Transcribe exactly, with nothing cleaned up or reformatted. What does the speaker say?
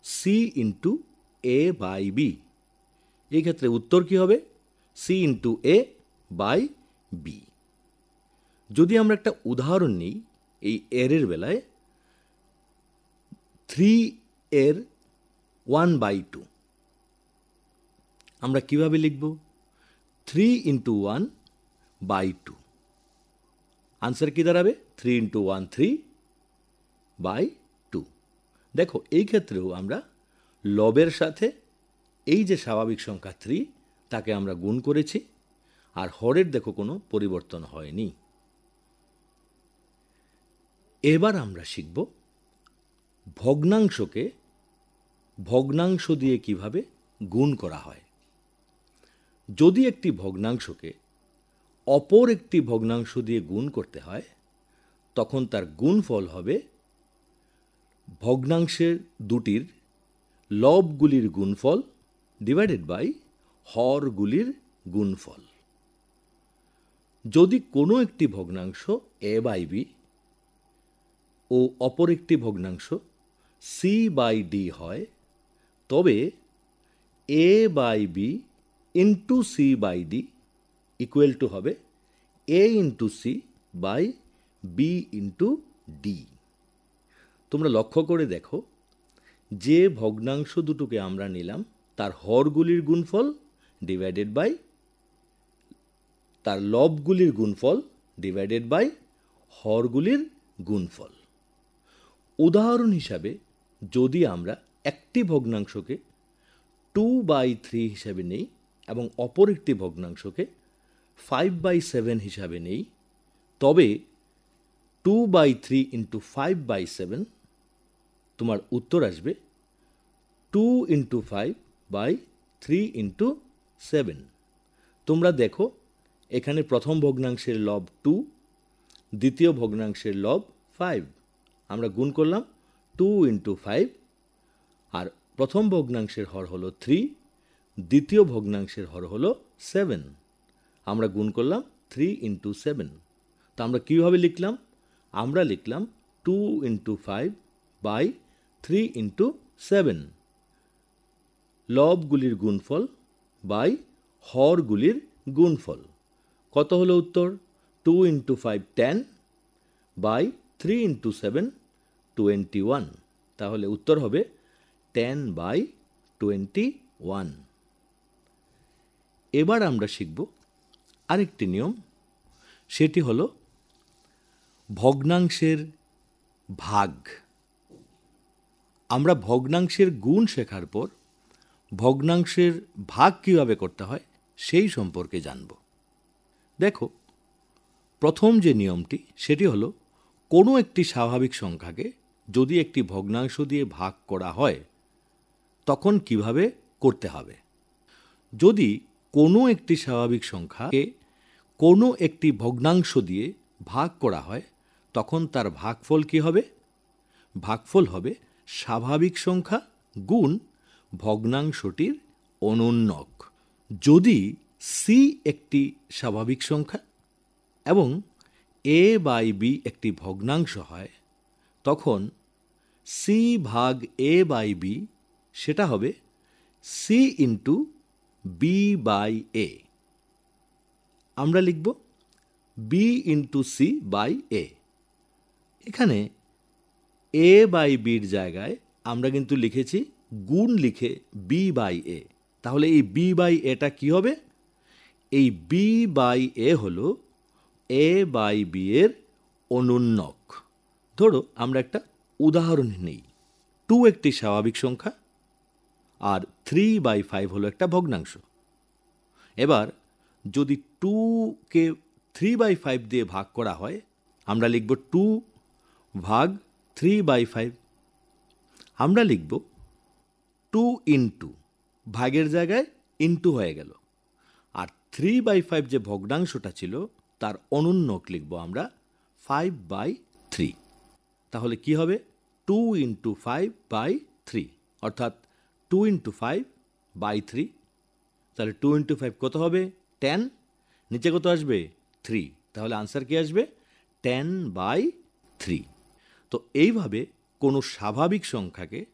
C into A by B. এই ক্ষেত্রে উত্তর কী হবে? C into A by B. যদি আমরা একটা উদাহরণ নিই এই এর বেলায়, থ্রি এর ওয়ান বাই টু আমরা কীভাবে লিখব? Three into one by two. Answer কী দাঁড়াবে? Three into one three by two. দেখো এই ক্ষেত্রেও আমরা লবের সাথে এই যে স্বাভাবিক সংখ্যা থ্রি তাকে আমরা গুণ করেছি, আর হরের দেখো কোনো পরিবর্তন হয়নি। এবার আমরা শিখব ভগ্নাংশকে ভগ্নাংশ দিয়ে কিভাবে গুণ করা হয়। যদি একটি ভগ্নাংশকে অপর একটি ভগ্নাংশ দিয়ে গুণ করতে হয়, তখন তার গুণফল হবে ভগ্নাংশের দুটির লবগুলির গুণফল ডিভাইডেড বাই হরগুলির গুণফল। যদি কোনো একটি ভগ্নাংশ এ বাই বি ও অপর একটি ভগ্নাংশ সি বাই ডি হয়, তবে এ by B into C by D equal to হবে এ into C by B into D. তোমরা লক্ষ্য করে দেখো, যে ভগ্নাংশ দুটোকে আমরা নিলাম তার হরগুলির গুণফল ডিভাইডেড বাই তার লবগুলির গুণফল ডিভাইডেড বাই হরগুলির গুণফল। উদাহরণ হিসাবে যদি আমরা একটি ভগ্নাংশকে টু বাই থ্রি হিসাবে নেই এবং অপর একটি ভগ্নাংশকে ফাইভ বাই সেভেন হিসাবে নেই, তবে two by three into five by seven তোমার উত্তর আসবে two into five by three into seven. তোমরা দেখো এখানে প্রথম ভগ্নাংশের লব টু, দ্বিতীয় ভগ্নাংশের লব ফাইভ। আমরা গুণ করলাম টু ইন্টু ফাইভ, আর প্রথম ভগ্নাংশের হর হলো থ্রি, দ্বিতীয় ভগ্নাংশের হর হলো সেভেন। আমরা গুণ করলাম থ্রি ইন্টু সেভেন। তো আমরা কীভাবে লিখলাম? আমরা লিখলাম two into five by three into seven, লবগুলির গুণফল বাই হরগুলির গুণফল। কত হলো উত্তর? Two into five ten by three into seven twenty one. তাহলে উত্তর হবে টেন বাই টোয়েন্টি ওয়ান। এবার আমরা শিখব আরেকটি নিয়ম, সেটি হলো ভগ্নাংশের ভাগ। আমরা ভগ্নাংশের গুণ শেখার পর ভগ্নাংশের ভাগ কীভাবে করতে হয় সেই সম্পর্কে জানব। দেখো, প্রথম যে নিয়মটি সেটি হলো কোনো একটি স্বাভাবিক সংখ্যাকে যদি একটি ভগ্নাংশ দিয়ে ভাগ করা হয় তখন কিভাবে করতে হবে। যদি কোনো একটি স্বাভাবিক সংখ্যাকে কোনো একটি ভগ্নাংশ দিয়ে ভাগ করা হয় তখন তার ভাগফল কী হবে? ভাগফল হবে স্বাভাবিক সংখ্যা গুণ ভগ্নাংশটির অনুন্নক। যদি সি একটি স্বাভাবিক সংখ্যা এবং এ বাই বি একটি ভগ্নাংশ হয়, তখন সি ভাগ এ বাই বি সেটা হবে সি ইন্টু বি বাই এ। আমরা লিখব বি ইন্টু সি বাই এ। এখানে এ বাই বির জায়গায় আমরা কিন্তু লিখেছি গুণ লিখে বি বাই এ। তাহলে এই বি বাই এটা কী হবে? এই বি বাই এ হলো এ বাই বি এর অনুন্নক। ধরো আমরা একটা উদাহরণ নিই, টু একটি স্বাভাবিক সংখ্যা আর থ্রি বাই ফাইভ হলো একটা ভগ্নাংশ। এবার যদি টুকে থ্রি বাই ফাইভ দিয়ে ভাগ করা হয়, আমরা লিখব টু ভাগ থ্রি বাই ফাইভ। আমরা লিখব টু ইন্টু, ভাগের জায়গায় ইন্টু হয়ে গেল, আর থ্রি বাই ফাইভ যে ভগ্নাংশটা ছিল তার অনুন্নক লিখব আমরা ফাইভ বাই থ্রি। তাহলে কি হবে? Two into five by three, অর্থাৎ two into five by three. তাহলে টু ইন্টু ফাইভ কত হবে? টেন। নিচে কত আসবে? থ্রি। তাহলে আনসার কি আসবে? Ten by three. তো এইভাবে কোনো স্বাভাবিক সংখ্যাকে